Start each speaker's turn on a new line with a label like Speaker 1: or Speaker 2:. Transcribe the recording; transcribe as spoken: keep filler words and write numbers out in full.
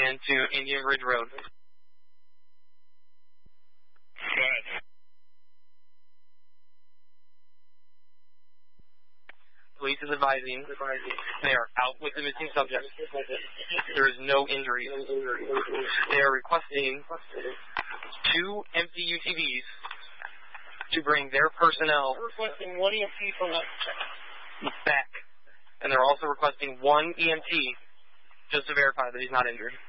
Speaker 1: and to Indian Ridge Road.
Speaker 2: Right.
Speaker 1: Police is advising they are out with the missing subject. There is no injury. They are requesting two empty U T Vs to bring their personnel
Speaker 2: Requesting one E M T from that.
Speaker 1: back. And they're also requesting one E M T just to verify that he's not injured.